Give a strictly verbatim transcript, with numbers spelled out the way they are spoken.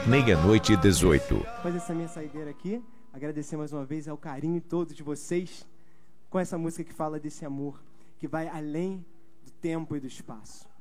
meia-noite e dezoito. Fazer essa minha saideira aqui, agradecer mais uma vez ao carinho de todos de vocês com essa música que fala desse amor que vai além do tempo e do espaço.